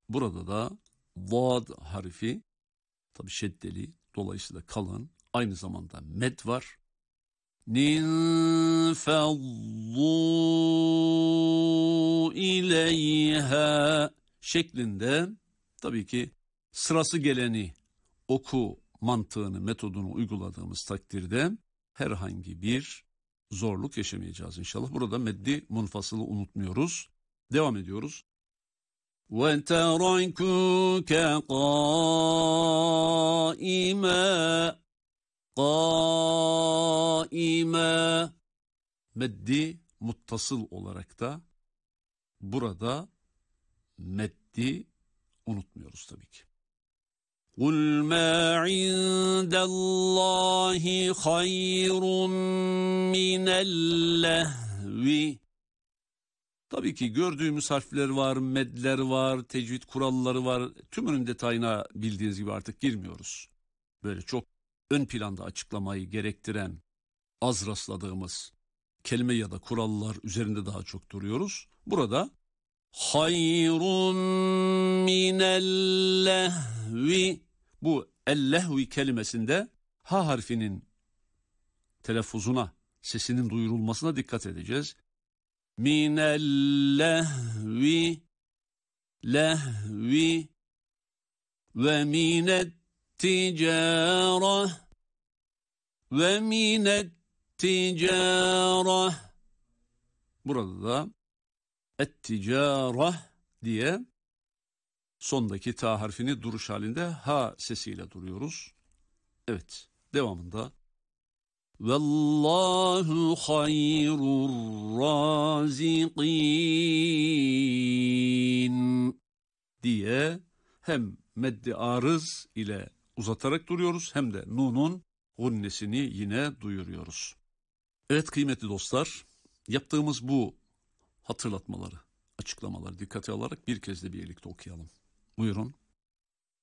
Burada da vad harfi tabi şeddeli, dolayısıyla kalın, aynı zamanda med var. Ninfaddu ileyha şeklinde tabii ki sırası geleni oku mantığını, metodunu uyguladığımız takdirde herhangi bir zorluk yaşamayacağız inşallah. Burada meddi munfasılı unutmuyoruz. Devam ediyoruz. وَتَرَكُوكَ قَائِمًا قَائِمًا meddi muttasıl olarak da burada meddi unutmuyoruz tabii ki. قُلْ مَا عِندَ اللّٰهِ خَيْرٌ مِّنَ اللَّهْوِ Tabii ki gördüğümüz harfler var, medler var, tecvid kuralları var. Tümünün detayına bildiğiniz gibi artık girmiyoruz. Böyle çok ön planda açıklamayı gerektiren, az rastladığımız kelime ya da kurallar üzerinde daha çok duruyoruz. Burada hayrun minellehvi, bu ellehvi kelimesinde ha harfinin telaffuzuna, sesinin duyurulmasına dikkat edeceğiz. Minellehvi, lehvi ve minetticare ve minetticare. Burada da etticare diye sondaki ta harfini duruş halinde ha sesiyle duruyoruz. Evet, devamında Vallahu hayrur razikin diye hem meddi arız ile uzatarak duruyoruz hem de nunun gunnesini yine duyuruyoruz. Evet kıymetli dostlar, yaptığımız bu hatırlatmaları, açıklamaları dikkate alarak bir kez de birlikte okuyalım. Buyurun.